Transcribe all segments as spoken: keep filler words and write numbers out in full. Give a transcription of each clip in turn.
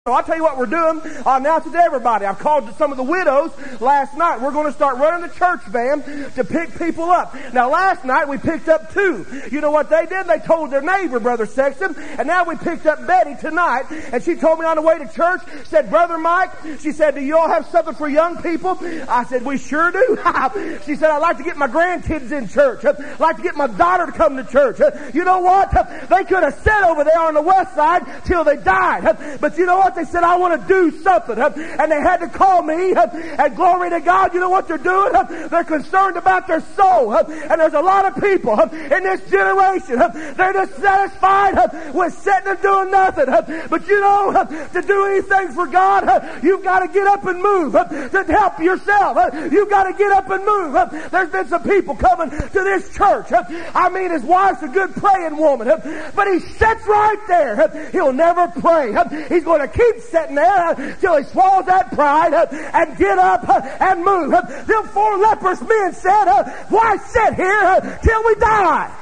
So I'll tell you what we're doing. I'll announce it to everybody. I've called some of the widows last night. We're going to start running the church van to pick people up. Now last night we picked up two. You know what they did? They told their neighbor, Brother Sexton, and now we picked up Betty tonight. And she told me on the way to church, said, Brother Mike, she said, do you all have something for young people? I said, we sure do. She said, I'd like to get my grandkids in church. I'd like to get my daughter to come to church. You know what? They could have sat over there on the west side till they died. But you know what? They said, I want to do something. And they had to call me. And glory to God, you know what they're doing? They're concerned about their soul. And there's a lot of people in this generation. They're just satisfied with sitting and doing nothing. But you know, to do anything for God, you've got to get up and move. To help yourself, you've got to get up and move. There's been some people coming to this church. I mean, his wife's a good praying woman. But he sits right there. He'll never pray. He's going to keep sitting there till he swallows that pride and get up and move. Them four leprous men said, why sit here till we die?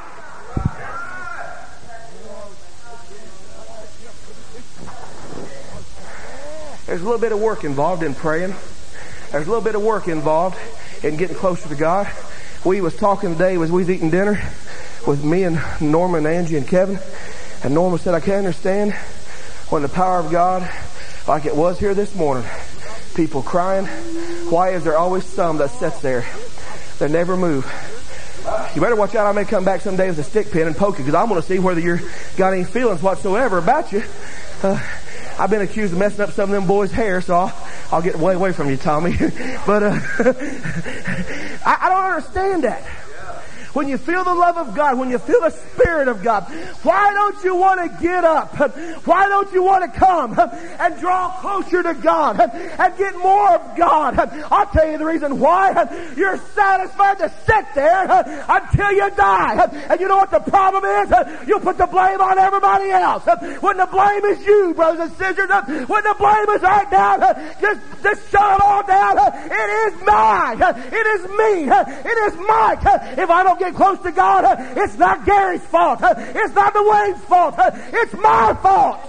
There's a little bit of work involved in praying. There's a little bit of work involved in getting closer to God. We was talking today as we was eating dinner with me and Norma and Angie and Kevin. And Norma said, I can't understand when the power of God, like it was here this morning, people crying, why is there always some that sits there that never move? You better watch out. I may come back someday with a stick pin and poke you, because I want to see whether you've got any feelings whatsoever about you. Uh, I've been accused of messing up some of them boys' hair, so I'll, I'll get way away from you, Tommy. But uh, I, I don't understand that. When you feel the love of God, when you feel the Spirit of God, why don't you want to get up? Why don't you want to come and draw closer to God and get more of God? I'll tell you the reason why. You're satisfied to sit there until you die. And you know what the problem is? You put the blame on everybody else. When the blame is you, brothers and sisters, when the blame is right down, just, just shut it all down. It is mine. It is me. It is Mike. If I don't get close to God, it's not Gary's fault. It's not the Wayne's fault. It's my fault.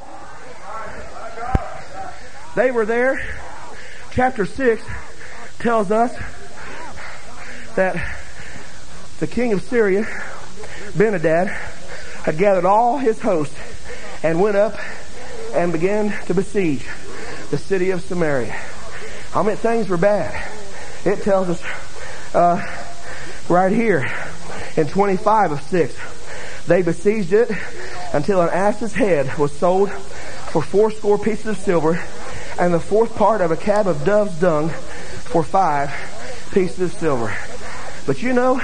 They were there. Chapter six tells us that the king of Syria, Ben-Hadad, had gathered all his host and went up and began to besiege the city of Samaria. I mean, things were bad. It tells us uh, right here in twenty-five of six, they besieged it until an ass's head was sold for fourscore pieces of silver, and the fourth part of a cab of dove's dung for five pieces of silver. But you know,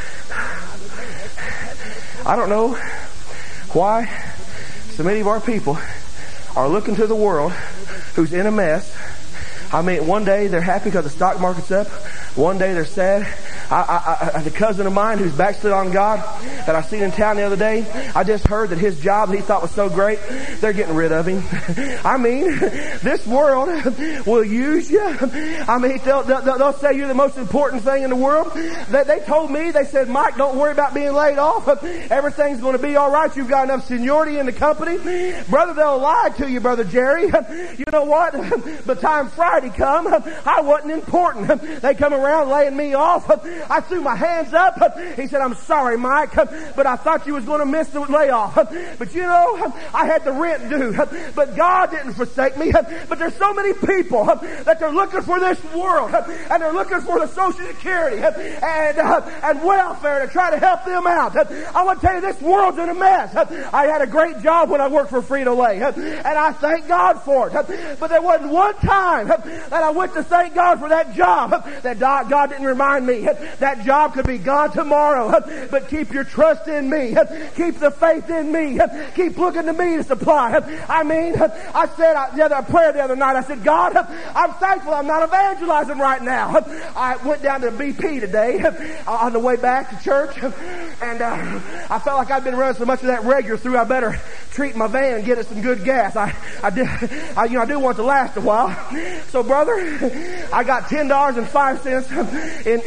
I don't know why so many of our people are looking to the world who's in a mess. I mean, one day they're happy because the stock market's up. One day they're sad. I, I, I, the cousin of mine who's backslid on God that I seen in town the other day, I just heard that his job that he thought was so great, they're getting rid of him. I mean, this world will use you. I mean, they'll, they'll, they'll say you're the most important thing in the world. They, they told me, they said, Mike, don't worry about being laid off. Everything's going to be all right. You've got enough seniority in the company. Brother, they'll lie to you, Brother Jerry. You know what? By the time Friday come, I wasn't important. They come around laying me off. I threw my hands up. He said, I'm sorry, Mike, but I thought you was going to miss the layoff. But you know, I had the rent due. But God didn't forsake me. But there's so many people that they're looking for this world, and they're looking for the Social Security and and welfare to try to help them out. I want to tell you, this world's in a mess. I had a great job when I worked for Frito-Lay, and I thank God for it. But there wasn't one time that I went to thank God for that job that God didn't remind me. That job could be gone tomorrow, but keep your trust in me. Keep the faith in me. Keep looking to me to supply. I mean, I said the other prayer the other night. I said, God, I'm thankful I'm not evangelizing right now. I went down to B P today on the way back to church, and uh, I felt like I'd been running so much of that regular through. I better treat my van and get it some good gas. I, I did, I, you know, I do want it to last a while. So, brother, I got ten dollars and five cents in, in worth of gas.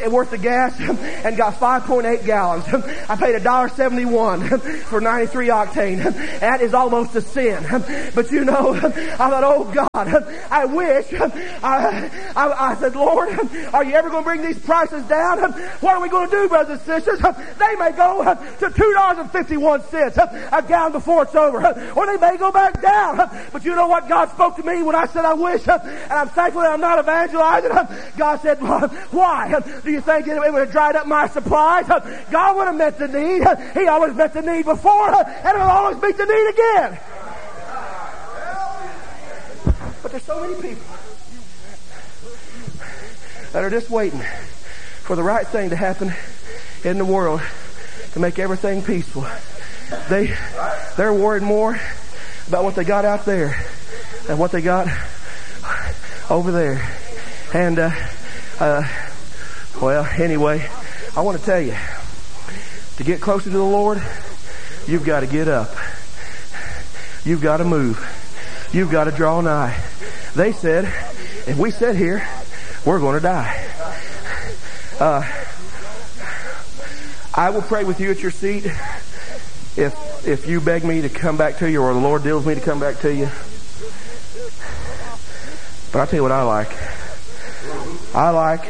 gas and got five point eight gallons. I paid one dollar seventy-one for ninety-three octane. That is almost a sin. But you know, I thought, oh God, I wish. I, I, I said, Lord, are you ever going to bring these prices down? What are we going to do, brothers and sisters? They may go to two dollars and fifty-one cents a gallon before it's over. Or they may go back down. But you know what God spoke to me when I said I wish? And I'm thankful that I'm not evangelizing. God said, why? Do you think it would have dried up my supplies? God would have met the need. He always met the need before, and He'll always meet the need again. But there's so many people that are just waiting for the right thing to happen in the world to make everything peaceful. They, they're worried more about what they got out there than what they got over there. And, uh, uh, well, anyway, I want to tell you, to get closer to the Lord, you've got to get up. You've got to move. You've got to draw nigh. They said, if we sit here, we're going to die. Uh, I will pray with you at your seat if, if you beg me to come back to you or the Lord deals me to come back to you. But I'll tell you what I like. I like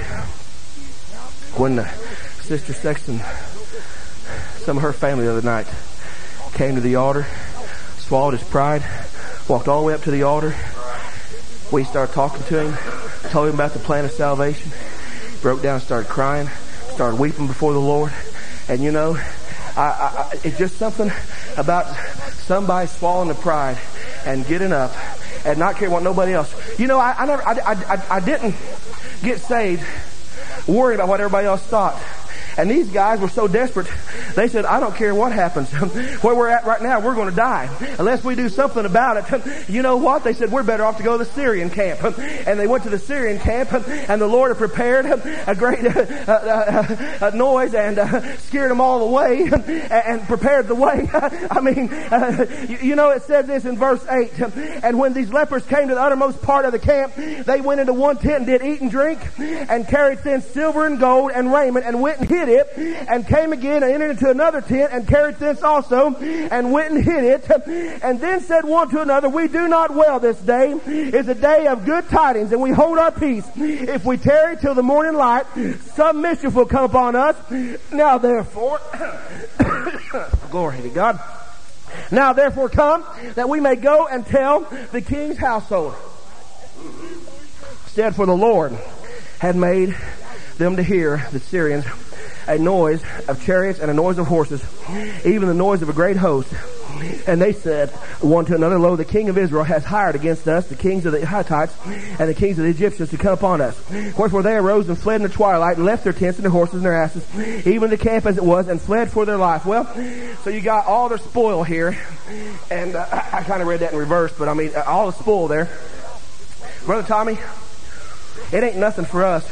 when the Sister Sexton, some of her family the other night, came to the altar, swallowed his pride, walked all the way up to the altar. We started talking to him, told him about the plan of salvation, broke down and started crying, started weeping before the Lord. And you know, I, I, it's just something about somebody swallowing the pride and getting up and not caring what nobody else. You know, I, I never, I, I, I didn't get saved worrying about what everybody else thought. And these guys were so desperate, they said, I don't care what happens. Where we're at right now, we're going to die. Unless we do something about it. You know what? They said, we're better off to go to the Syrian camp. And they went to the Syrian camp, and the Lord had prepared a great uh, uh, uh, noise and uh, scared them all away and, and prepared the way. I mean, uh, you, you know, it said this in verse eight. And when these lepers came to the uttermost part of the camp, they went into one tent and did eat and drink and carried thence silver and gold and raiment and went and hid it, and came again and entered into another tent and carried thence also and went and hid it. And then said one to another, we do not well this day. Is a day of good tidings, and we hold our peace. If we tarry till the morning light, some mischief will come upon us. Now therefore, glory to God. Now therefore come, that we may go and tell the king's household. Instead, for the Lord had made them to hear, the Syrians, a noise of chariots and a noise of horses, even the noise of a great host. And they said one to another, lo, the king of Israel has hired against us the kings of the Hittites and the kings of the Egyptians to come upon us. Wherefore they arose and fled in the twilight and left their tents and their horses and their asses, even the camp as it was, and fled for their life. Well, so you got all their spoil here. And uh, I, I kind of read that in reverse, but I mean, uh, all the spoil there. Brother Tommy, it ain't nothing for us.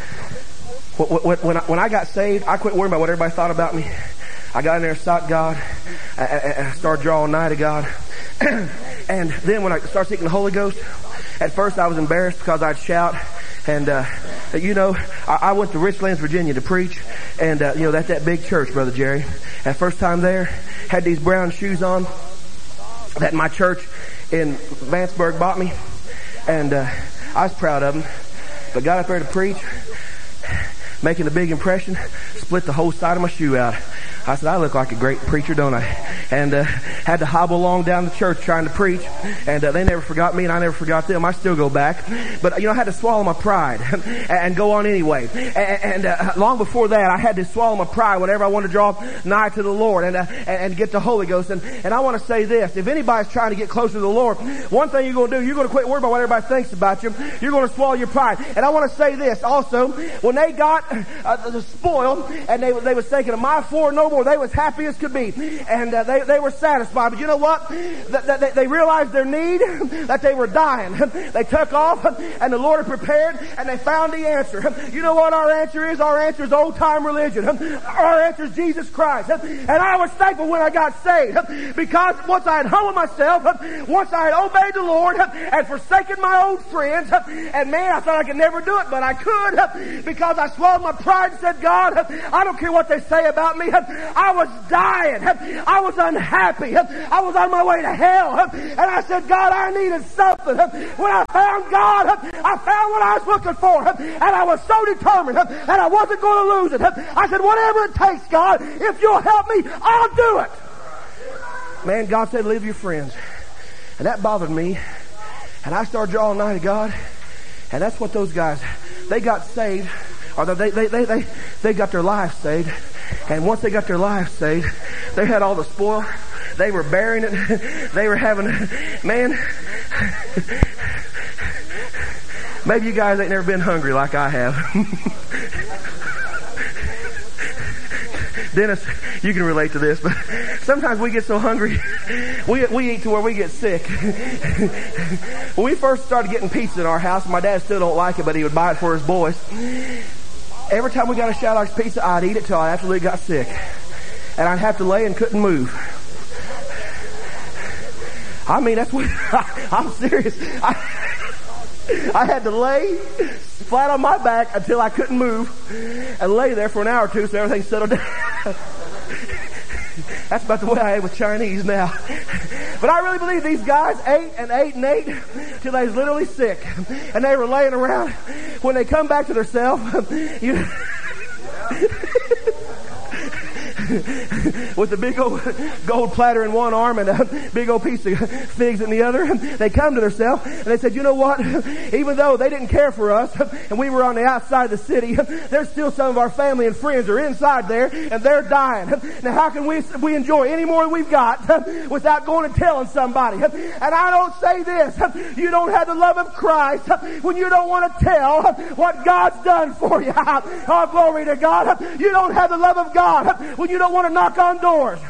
When I, when I got saved, I quit worrying about what everybody thought about me. I got in there and sought God. And I started drawing nigh to God. And then when I started seeking the Holy Ghost, at first I was embarrassed because I'd shout. And, uh, you know, I, I went to Richlands, Virginia to preach. And, uh, you know, that's that big church, Brother Jerry. And first time there, had these brown shoes on that my church in Vanceburg bought me. And uh, I was proud of them. But got up there to preach, making a big impression, split the whole side of my shoe out. I said, I look like a great preacher, don't I? And uh, had to hobble along down the church trying to preach. And uh, they never forgot me, and I never forgot them. I still go back. But, you know, I had to swallow my pride and go on anyway. And, and uh, long before that, I had to swallow my pride whenever I wanted to draw nigh to the Lord and, uh, and, and get the Holy Ghost. And, and I want to say this. If anybody's trying to get closer to the Lord, one thing you're going to do, you're going to quit worrying about what everybody thinks about you. You're going to swallow your pride. And I want to say this also. When they got uh, the spoil, and they, they was thinking of my four noble more. They was happy as could be. And uh, they, they were satisfied. But you know what? That, that they, they realized their need, that they were dying. They took off, and the Lord had prepared, and they found the answer. You know what our answer is? Our answer is old-time religion. Our answer is Jesus Christ. And I was thankful when I got saved, because once I had humbled myself, once I had obeyed the Lord and forsaken my old friends, and man, I thought I could never do it, but I could, because I swallowed my pride and said, God, I don't care what they say about me. I was dying. I was unhappy. I was on my way to hell. And I said, God, I needed something. When I found God, I found what I was looking for. And I was so determined, and I wasn't going to lose it. I said, whatever it takes, God, if you'll help me, I'll do it. Man, God said, leave your friends. And that bothered me. And I started drawing nigh to God. And that's what those guys, they got saved, or they, they, they, they, they got their lives saved. And once they got their lives saved, they had all the spoil. They were burying it. They were having, man, maybe you guys ain't never been hungry like I have. Dennis, you can relate to this, but sometimes we get so hungry, we we eat to where we get sick. When we first started getting pizza in our house, my dad still don't like it, but he would buy it for his boys. Every time we got a Shaddock's pizza, I'd eat it till I absolutely got sick. And I'd have to lay and couldn't move. I mean, that's what, I'm serious. I, I had to lay flat on my back until I couldn't move and lay there for an hour or two so everything settled down. That's about the way I am with Chinese now. But I really believe these guys ate and ate and ate till they was literally sick. And they were laying around. When they come back to themselves, you with the big old gold platter in one arm and a big old piece of figs in the other, they come to themselves and they said, you know what? Even though they didn't care for us and we were on the outside of the city, there's still some of our family and friends are inside there and they're dying. Now how can we we enjoy any more than we've got without going and telling somebody? And I don't say this, you don't have the love of Christ when you don't want to tell what God's done for you. Oh, glory to God. You don't have the love of God when you don't want to knock on doors.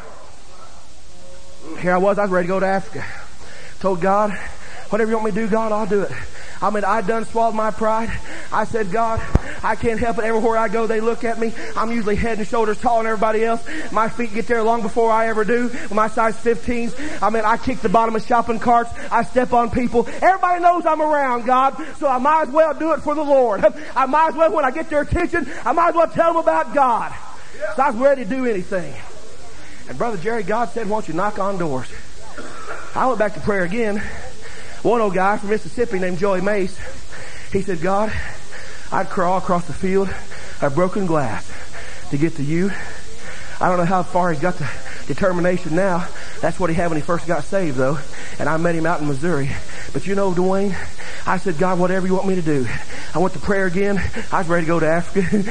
Here I was, I was ready to go to Africa. Told God, whatever you want me to do, God, I'll do it. I mean, I done swallowed my pride. I said, God, I can't help it. Everywhere I go, they look at me. I'm usually head and shoulders taller than everybody else. My feet get there long before I ever do. With my size fifteens, I mean, I kick the bottom of shopping carts. I step on people. Everybody knows I'm around, God, so I might as well do it for the Lord. I might as well, when I get their attention, I might as well tell them about God. So I was ready to do anything. And Brother Jerry, God said, won't you knock on doors? I went back to prayer again. One old guy from Mississippi named Joey Mace, he said, God, I'd crawl across the field of broken glass to get to you. I don't know how far he's got the determination now. That's what he had when he first got saved, though. And I met him out in Missouri. But you know, Dwayne, I said, God, whatever you want me to do. I went to prayer again. I was ready to go to Africa.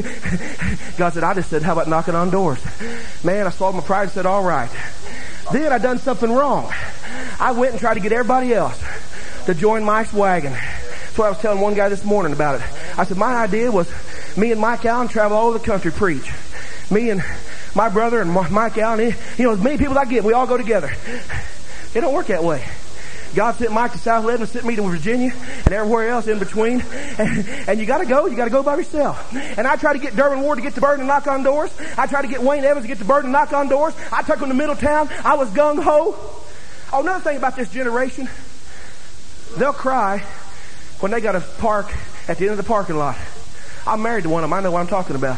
God said, I just said, how about knocking on doors? Man, I swallowed my pride and said, all right. Then I done something wrong. I went and tried to get everybody else to join Mike's wagon. That's what I was telling one guy this morning about it. I said, my idea was me and Mike Allen travel all over the country, preach. Me and my brother and Mike Allen, you know, as many people as I get, we all go together. It don't work that way. God sent Mike to South Lebanon, sent me to Virginia, and everywhere else in between. And, and you gotta go, you gotta go by yourself. And I tried to get Durbin Ward to get to Burden and knock on doors. I tried to get Wayne Evans to get to Burden and knock on doors. I took him to Middletown. I was gung-ho. Oh, another thing about this generation, they'll cry when they gotta park at the end of the parking lot. I'm married to one of them. I know what I'm talking about.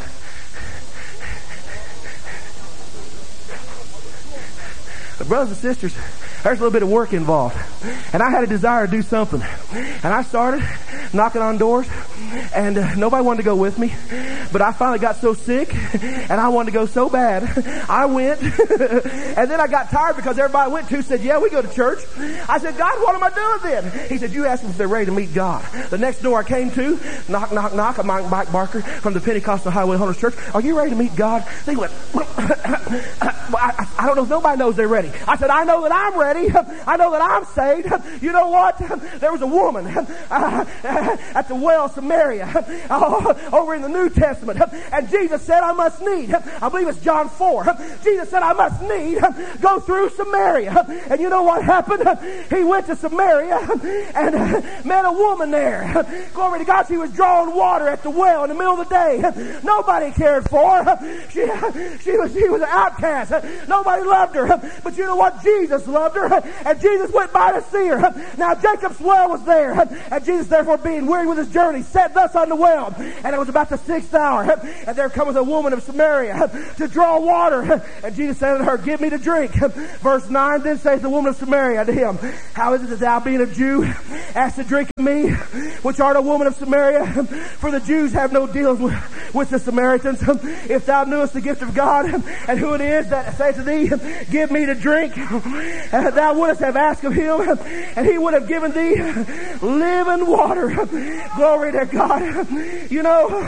But brothers and sisters, there's a little bit of work involved. And I had a desire to do something. And I started knocking on doors. And uh, nobody wanted to go with me. But I finally got so sick. And I wanted to go so bad. I went. And then I got tired because everybody I went to said, yeah, we go to church. I said, God, what am I doing then? He said, you ask them if they're ready to meet God. The next door I came to, knock, knock, knock. I'm Mike Barker from the Pentecostal Highway Hunters Church. Are you ready to meet God? They went, I, I don't know if nobody knows they're ready. I said, I know that I'm ready. I know that I'm saved. You know what? There was a woman. Uh, at the well of Samaria, oh, over in the New Testament. And Jesus said, I must need, I believe it's John four. Jesus said, I must need go through Samaria. And you know what happened? He went to Samaria and met a woman there. Glory to God. She was drawing water at the well in the middle of the day. Nobody cared for her. She, she was, she was an outcast. Nobody loved her. But you know what? Jesus loved her. And Jesus went by to see her. Now Jacob's well was there. And Jesus, therefore, being weary with his journey, sat thus on the well. And it was about the sixth hour. And there cometh a woman of Samaria to draw water. And Jesus said unto her, give me to drink. Verse nine, then says the woman of Samaria unto him, how is it that thou, being a Jew, ask to drink of me, which art a woman of Samaria? For the Jews have no dealings with, with the Samaritans. If thou knewest the gift of God, and who it is that saith to thee, give me to drink, and thou wouldst have asked of him, and he would have given thee living water. Glory to God. You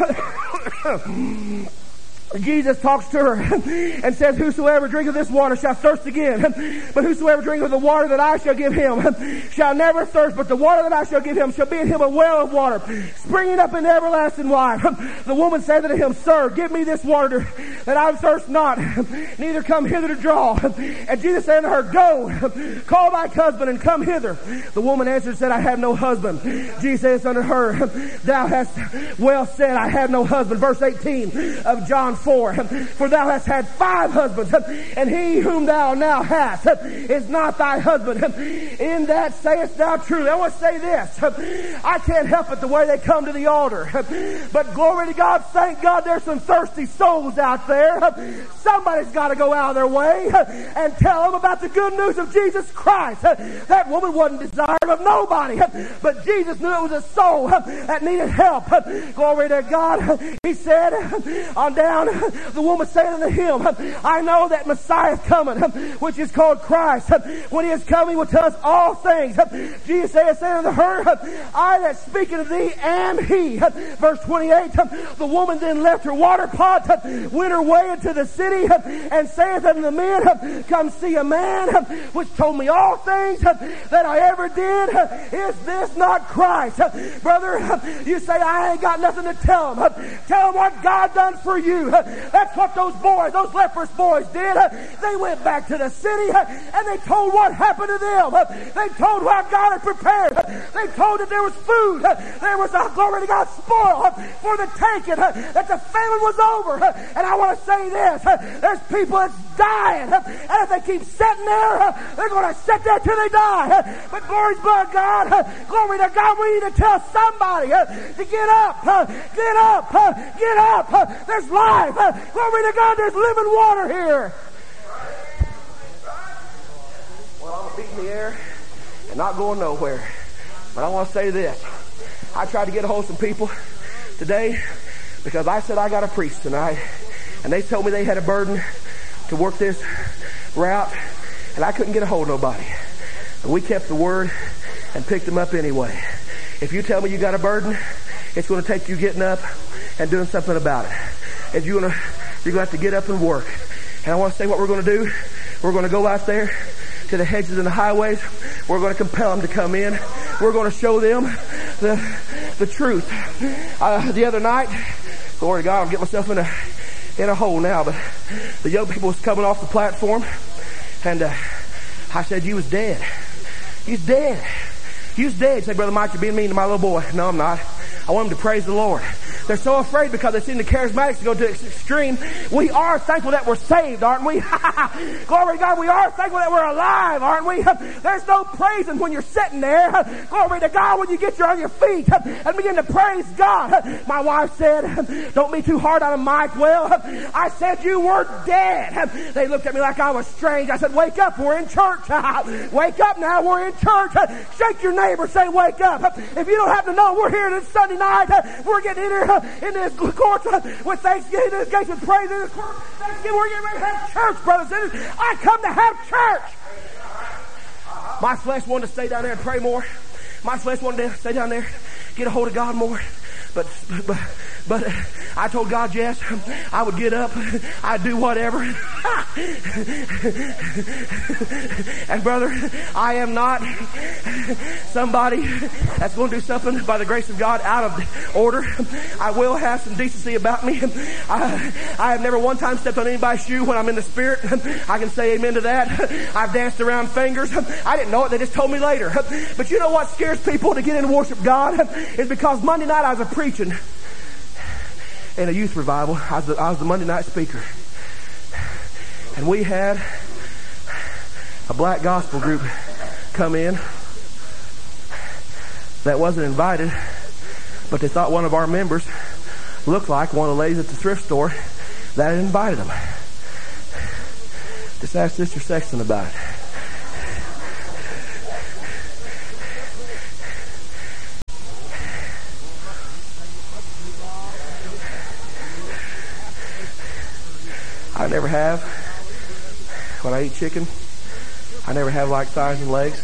know, Jesus talks to her and says, whosoever drinketh this water shall thirst again. But whosoever drinketh the water that I shall give him shall never thirst. But the water that I shall give him shall be in him a well of water, springing up in everlasting life. The woman said unto him, sir, give me this water that I thirst not, neither come hither to draw. And Jesus said unto her, go, call thy husband and come hither. The woman answered and said, I have no husband. Jesus says unto her, thou hast well said, I have no husband. Verse eighteen of John four. For thou hast had five husbands, and he whom thou now hast is not thy husband. In that sayest thou truly. I want to say this. I can't help it the way they come to the altar. But glory to God, thank God there's some thirsty souls out there. Somebody's got to go out of their way and tell them about the good news of Jesus Christ. That woman wasn't desired of nobody, but Jesus knew it was a soul that needed help. Glory to God. He said on down, the woman said unto him, I know that Messiah is coming, which is called Christ. When he is coming, he will tell us all things. Jesus said unto her, I that speak unto thee am he. Verse twenty-eight, the woman then left her water pot, went her way into the city, and saith unto the men, come see a man which told me all things that I ever did. Is this not Christ? Brother, you say, I ain't got nothing to tell them. Tell them what God done for you. That's what those boys, those leprous boys did. They went back to the city and they told what happened to them. They told what God had prepared. They told that there was food. There was a, glory to God, spoil for the taking. That the famine was over. And I want to say this. There's people that's dying. And if they keep sitting there, they're going to sit there till they die. But glory to God, glory to God, we need to tell somebody to get up, get up, get up. There's life. Glory to God, there's living water here. Well, I'm beating the air and not going nowhere. But I want to say this. I tried to get a hold of some people today because I said I got to preach tonight. And they told me they had a burden to work this route. And I couldn't get a hold of nobody. And we kept the word and picked them up anyway. If you tell me you got a burden, it's going to take you getting up and doing something about it. If you're going to, you're going to have to get up and work. And I want to say what we're going to do. We're going to go out there to the hedges and the highways. We're going to compel them to come in. We're going to show them the, the truth. Uh, the other night, glory to God, I'm getting myself in a, in a hole now, but the young people was coming off the platform and, uh, I said, you was dead. You was dead. You was dead. Say, Brother Mike, you're being mean to my little boy. No, I'm not. I want him to praise the Lord. They're so afraid because they've seen the charismatics go to the extreme. We are thankful that we're saved, aren't we? Glory to God, we are thankful that we're alive, aren't we? There's no praising when you're sitting there. Glory to God when you get you on your feet and begin to praise God. My wife said, don't be too hard on him, Mike. Well, I said you were dead. They looked at me like I was strange. I said, wake up, we're in church. Wake up now, we're in church. Shake your neighbor, say wake up. If you don't happen to know, we're here this Sunday night. We're getting in here in this court with thanksgiving, this gates with praise, in this court, thanksgiving, we're getting ready to have church, brothers and sisters. I come to have church. My flesh wanted to stay down there and pray more. My flesh wanted to stay down there, get a hold of God more. but, but, but I told God, yes, I would get up. I'd do whatever. And brother, I am not somebody that's going to do something by the grace of God out of order. I will have some decency about me. I, I have never one time stepped on anybody's shoe when I'm in the Spirit. I can say amen to that. I've danced around fingers. I didn't know it. They just told me later. But you know what scares people to get in and worship God? Is because Monday night I was preaching in a youth revival. I was the, I was the Monday night speaker. And we had a black gospel group come in that wasn't invited, but they thought one of our members looked like one of the ladies at the thrift store that had invited them. Just ask Sister Sexton about it. I never have. When I eat chicken, I never have like thighs and legs.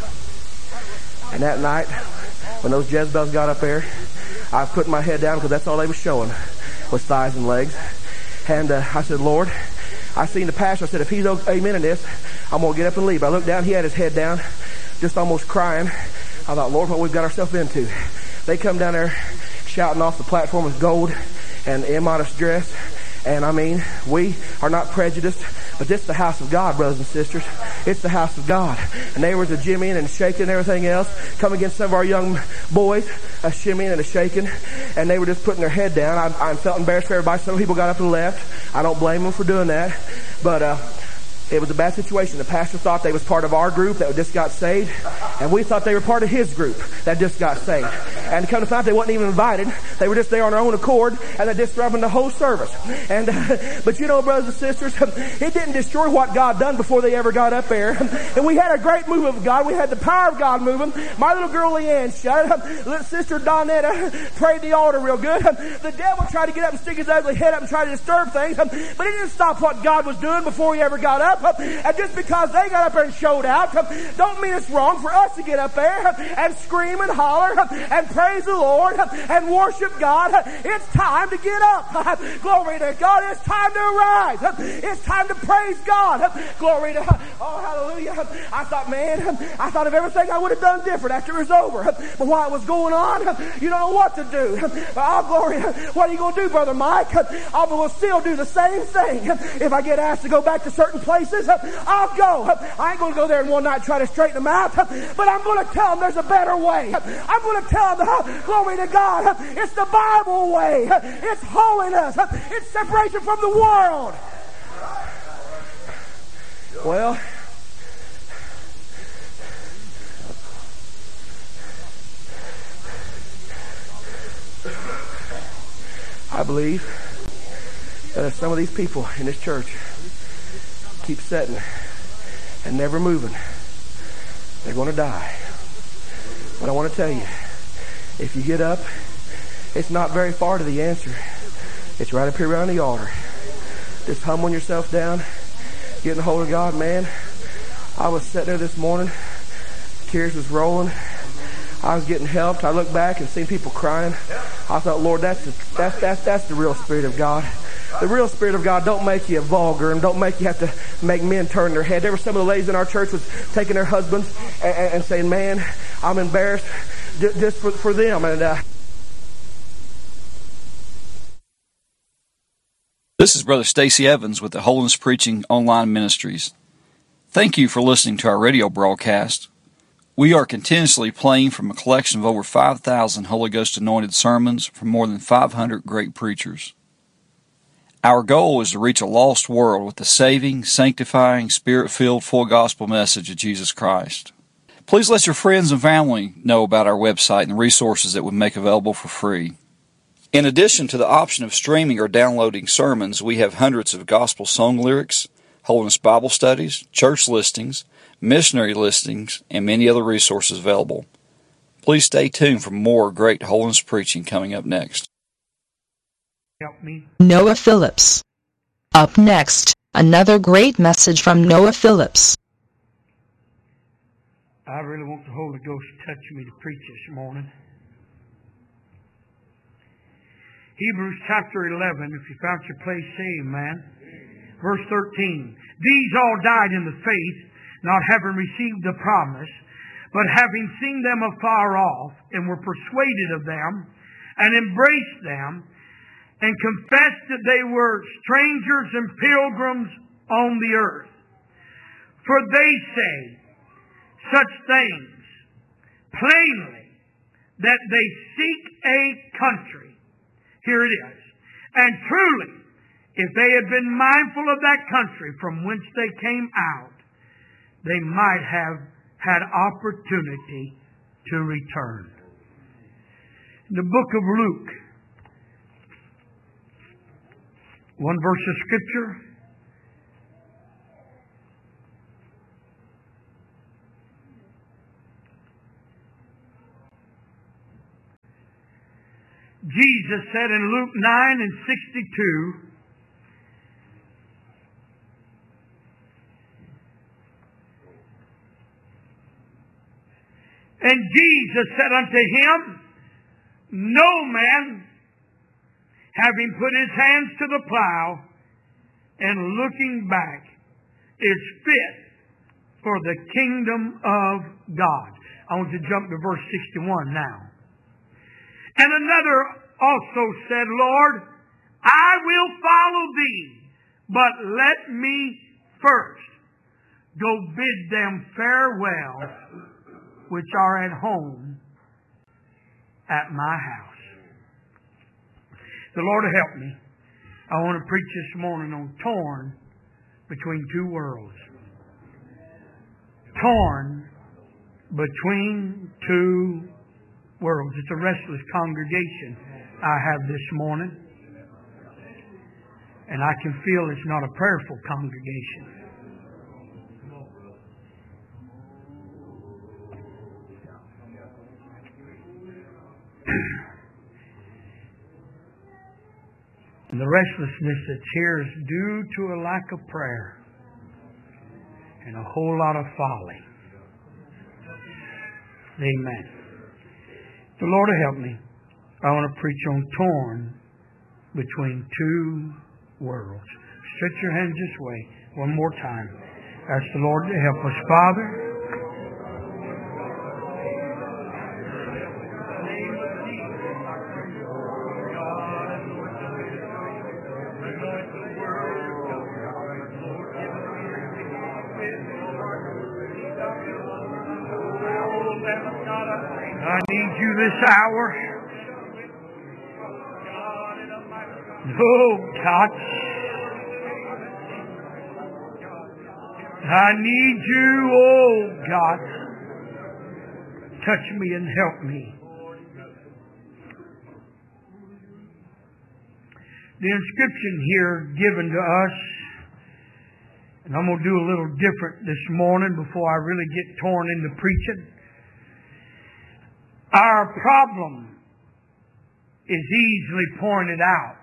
And that night, when those Jezebels got up there, I was putting my head down because that's all they was showing was thighs and legs. And uh, I said, Lord, I seen the pastor. I said, if he's amen in this, I'm going to get up and leave. I looked down. He had his head down, just almost crying. I thought, Lord, what we've got ourselves into. They come down there shouting off the platform with gold and immodest dress. And I mean, we are not prejudiced, but this is the house of God, brothers and sisters. It's the house of God. And they was a jimmying and shaking and everything else. Come against some of our young boys, a shimmying and a shaking. And they were just putting their head down. I, I felt embarrassed for everybody. Some people got up and left. I don't blame them for doing that. But, uh, it was a bad situation. The pastor thought they was part of our group that just got saved, and we thought they were part of his group that just got saved. And come to find out they wasn't even invited. They were just there on their own accord, and they disrupted the whole service. And uh, but you know, brothers and sisters, it didn't destroy what God done before they ever got up there. And we had a great move of God. We had the power of God moving. My little girl Leanne shouted. Little sister Donetta prayed the altar real good. The devil tried to get up and stick his ugly head up and try to disturb things, but it didn't stop what God was doing before he ever got up. And just because they got up there and showed out, don't mean it's wrong for us to get up there and scream and holler and praise the Lord and worship God. It's time to get up. Glory to God. It's time to arise. It's time to praise God. Glory to God. Oh, hallelujah. I thought, man, I thought of everything I would have done different after it was over. But while it was going on, you don't know what to do. Oh, glory. What are you going to do, Brother Mike? I will still do the same thing. If I get asked to go back to certain places, I'll go. I ain't going to go there in one night and try to straighten them out, but I'm going to tell them there's a better way. I'm going to tell them, glory to God, it's the Bible way. It's holiness. It's separation from the world. Well, I believe that if some of these people in this church keep sitting and never moving, they're going to die. But I want to tell you, if you get up, it's not very far to the answer. It's right up here around the altar. Just humbling yourself down, getting a hold of God, man. I was sitting there this morning, tears was rolling. I was getting helped. I looked back and seen people crying. I thought, Lord, that's the, that's that's that's the real Spirit of God. The real Spirit of God don't make you vulgar and don't make you have to make men turn their head. There were some of the ladies in our church was taking their husbands and, and, and saying, man, I'm embarrassed just for, for them. And uh, This is Brother Stacy Evans with the Holiness Preaching Online Ministries. Thank you for listening to our radio broadcast. We are continuously playing from a collection of over five thousand Holy Ghost anointed sermons from more than five hundred great preachers. Our goal is to reach a lost world with the saving, sanctifying, Spirit-filled, full gospel message of Jesus Christ. Please let your friends and family know about our website and the resources that we make available for free. In addition to the option of streaming or downloading sermons, we have hundreds of gospel song lyrics, Holiness Bible studies, church listings, missionary listings, and many other resources available. Please stay tuned for more great holiness preaching coming up next. Help me. Noah Phillips. Up next, another great message from Noah Phillips. I really want the Holy Ghost to touch me to preach this morning. Hebrews chapter eleven. If you found your place, say amen. Verse thirteen. These all died in the faith, not having received the promise, but having seen them afar off, and were persuaded of them, and embraced them, and confessed that they were strangers and pilgrims on the earth. For they say such things plainly, that they seek a country. Here it is. And truly, if they had been mindful of that country from whence they came out, they might have had opportunity to return. In the book of Luke, one verse of Scripture. Jesus said in Luke nine and sixty-two, and Jesus said unto him, no man, having put his hands to the plow and looking back, is fit for the kingdom of God. I want to jump to verse sixty-one now. And another also said, Lord, I will follow thee, but let me first go bid them farewell which are at home at my house. The Lord will help me. I want to preach this morning on torn between two worlds. Torn between two worlds. It's a restless congregation I have this morning. And I can feel it's not a prayerful congregation. And the restlessness that's here is due to a lack of prayer and a whole lot of folly. Amen. The Lord will help me. I want to preach on torn between two worlds. Stretch your hands this way one more time. Ask the Lord to help us. Father, I need you this hour. Oh, God. I need you, oh, God. Touch me and help me. The inscription here given to us, and I'm going to do a little different this morning before I really get torn into preaching. Our problem is easily pointed out.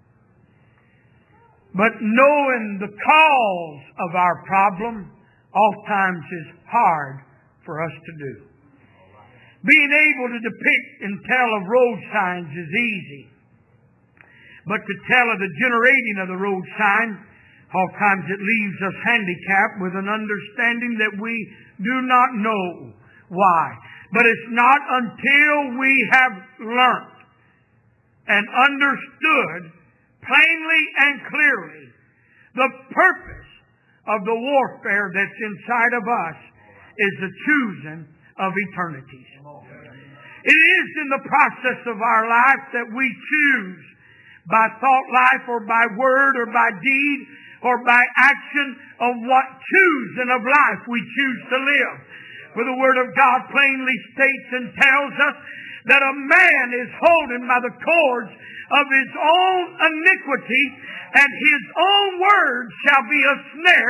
But knowing the cause of our problem oftentimes is hard for us to do. Being able to depict and tell of road signs is easy. But to tell of the generating of the road sign, oftentimes it leaves us handicapped with an understanding that we do not know why. But it's not until we have learned and understood plainly and clearly the purpose of the warfare that's inside of us is the choosing of eternities. It is in the process of our life that we choose by thought life or by word or by deed or by action of what choosing of life we choose to live. For the Word of God plainly states and tells us that a man is holding by the cords of his own iniquity, and his own word shall be a snare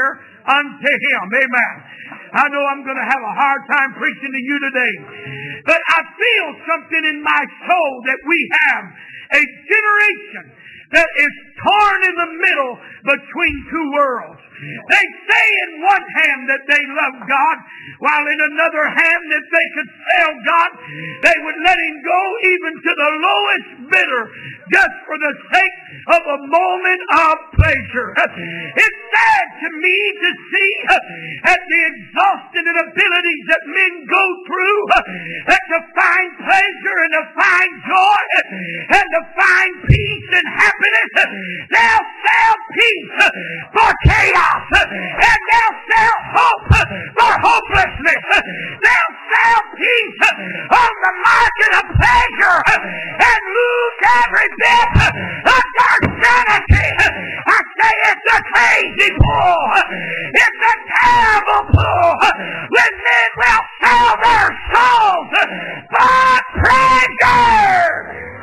unto Him. Amen. I know I'm going to have a hard time preaching to you today, but I feel something in my soul that we have a generation that is torn in the middle between two worlds. They say in one hand that they love God, while in another hand, if they could sell God, they would let Him go even to the lowest bidder just for the sake of a moment of pleasure. It's sad to me to see at the exhausted inabilities that men go through and to find pleasure and to find joy and to find peace and happiness. They'll sell peace for chaos, and they'll sell hope for hopelessness. They'll sell peace on the market of pleasure and lose every bit of their sanity. I say it's a crazy pull. It's a terrible pull when men will sell their souls for pleasure.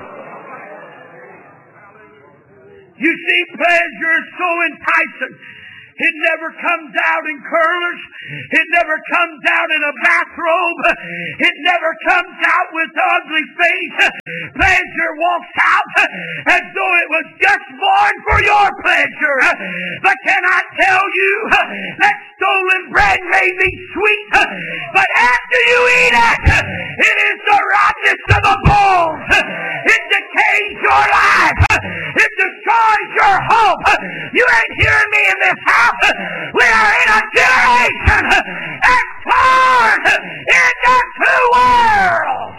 You see, pleasure is so enticing. It never comes out in curlers. It never comes out in a bathrobe. It never comes out with ugly face. Pleasure walks out as though it was just born for your pleasure. But can I tell you that stolen bread may be sweet, but after you eat it, it is the rottenness of the bones. It decays your life. It destroys your hope. You ain't hearing me in this house. We are in a generation that's torn into two worlds.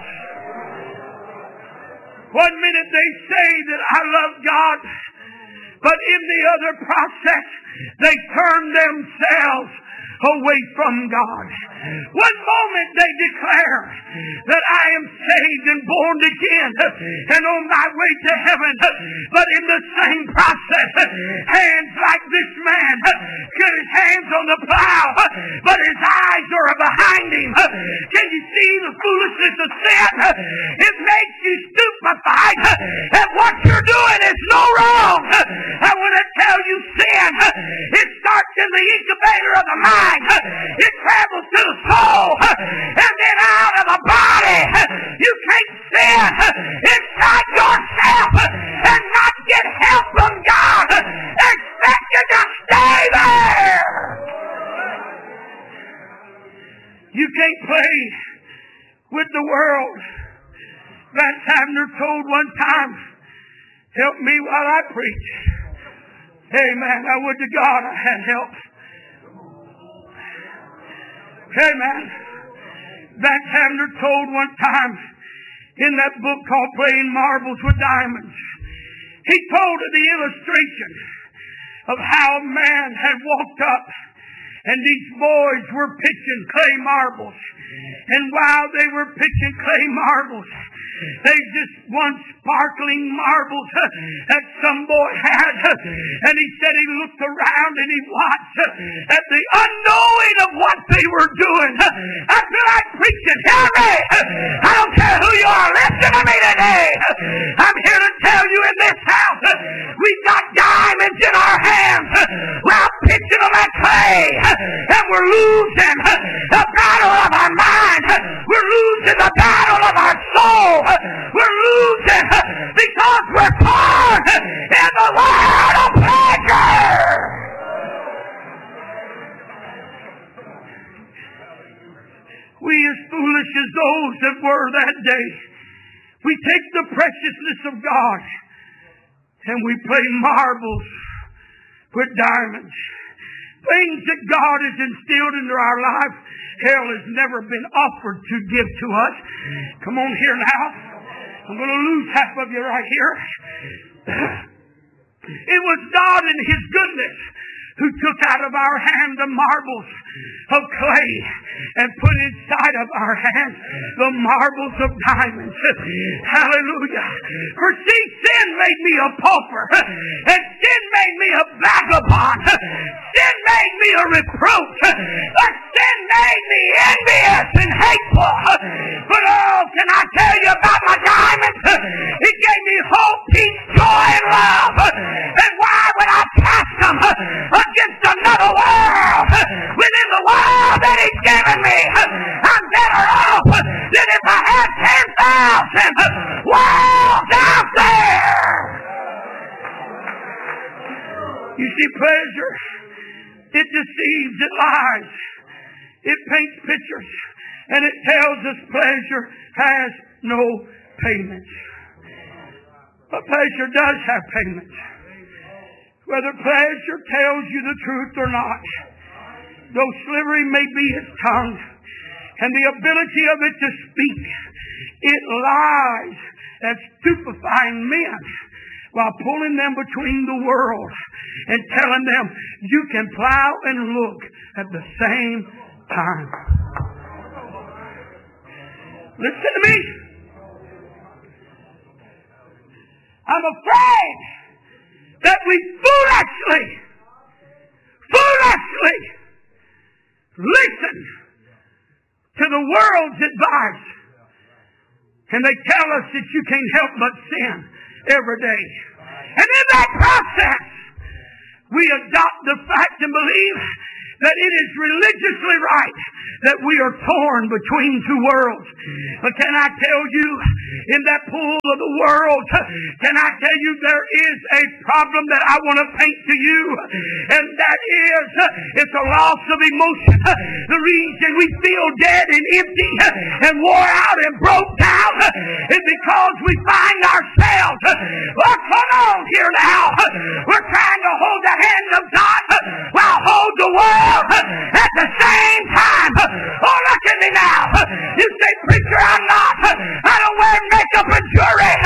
One minute they say that I love God, but in the other process they turn themselves away from God. One moment they declare that I am saved and born again and on my way to heaven, but in the same process, hands like this man, get his hands on the plow, but his eyes are behind him. Can you see the foolishness of sin? It makes you stupefied, and what you're doing is no wrong. I want to tell you, sin, it starts in the incubator of the mind. It travels to the soul and then out of the body. You can't sin inside yourself and not get help from God, expecting to stay there. You can't play with the world. Vance Havner told one time, help me while I preach. Amen. I would to God I had help. Amen. Vance Havner told one time in that book called Playing Marbles with Diamonds, he told of the illustration of how a man had walked up and these boys were pitching clay marbles. And while they were pitching clay marbles, they just one sparkling marble that some boy had. And he said he looked around and he watched at the unknowing of what they were doing. I feel like preaching. Hear me. I don't care who you are. Listen to me today. I'm here to tell you in this house, we've got diamonds in our hands. We're pitching them at clay. And we're losing the battle of our mind. We're losing the battle of our soul. We're losing because we're torn in the world of pleasure. We as foolish as those that were that day, we take the preciousness of God and we play marbles with diamonds. Things that God has instilled into our life, hell has never been offered to give to us. Come on here now. I'm going to lose half of you right here. It was God in His goodness who took out of our hand the marbles of clay and put inside of our hands the marbles of diamonds. Hallelujah. For see, sin made me a pauper, and sin made me a vagabond. Sin made me a reproach. But sin made me envious and hateful. But oh, can I tell you about my diamonds? It gave me hope, peace, joy, and love. And why would I cast them against another world? empty pleasure. It deceives, it lies. It paints pictures. And it tells us pleasure has no payment. But pleasure does have payment. Whether pleasure tells you the truth or not, though slippery may be its tongue, and the ability of it to speak, it lies at stupefying men while pulling them between the world and telling them you can plow and look at the same time. Listen to me. I'm afraid that we foolishly, foolishly listen to the world's advice. And they tell us that you can't help but sin every day. And in that process, we adopt the fact and believe that it is religiously right that we are torn between two worlds. But can I tell you, in that pool of the world, can I tell you there is a problem that I want to paint to you, and that is, it's a loss of emotion. The reason we feel dead and empty and wore out and broke down is because we find ourselves, well, come on here now, we're trying to hold the hand of God while hold the world